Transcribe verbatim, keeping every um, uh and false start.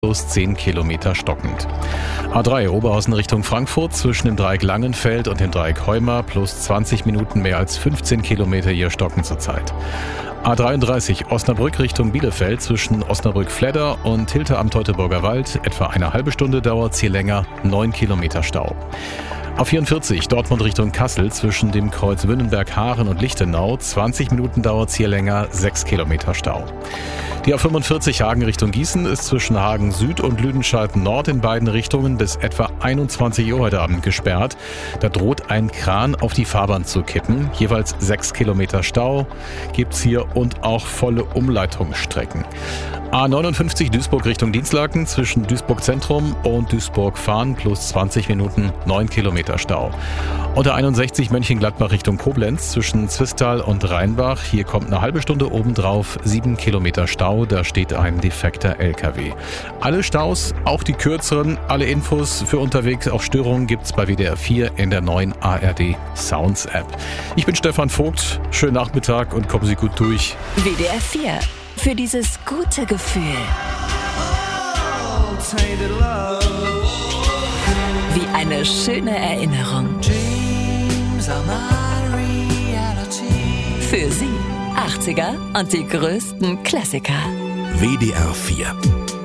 plus zehn Kilometer stockend. A drei Oberhausen Richtung Frankfurt zwischen dem Dreieck Langenfeld und dem Dreieck Heuma plus zwanzig Minuten, mehr als fünfzehn Kilometer hier stocken zurzeit. A dreiunddreißig Osnabrück Richtung Bielefeld zwischen Osnabrück-Fledder und Hilter am Teutoburger Wald etwa eine halbe Stunde dauert's hier länger, neun Kilometer Stau. A vierundvierzig Dortmund Richtung Kassel zwischen dem Kreuz Wünnenberg-Haaren und Lichtenau zwanzig Minuten dauert's hier länger, sechs Kilometer Stau. Die A fünfundvierzig Hagen Richtung Gießen ist zwischen Hagen Süd und Lüdenscheid Nord in beiden Richtungen bis etwa einundzwanzig Uhr heute Abend gesperrt. Da droht ein Kran auf die Fahrbahn zu kippen. Jeweils sechs Kilometer Stau gibt's hier und auch volle Umleitungsstrecken. A neunundfünfzig Duisburg Richtung Dinslaken zwischen Duisburg Zentrum und Duisburg Fahren plus zwanzig Minuten, neun Kilometer Stau. Und A einundsechzig Mönchengladbach Richtung Koblenz zwischen Zwistal und Rheinbach. Hier kommt eine halbe Stunde obendrauf, sieben Kilometer Stau. Da steht ein defekter L K W. Alle Staus, auch die kürzeren, alle Infos für unterwegs, auch Störungen gibt's bei W D R vier in der neuen A R D Sounds App. Ich bin Stefan Vogt. Schönen Nachmittag und kommen Sie gut durch. W D R vier. Für dieses gute Gefühl. Wie eine schöne Erinnerung. Für Sie achtziger und die größten Klassiker. W D R vier.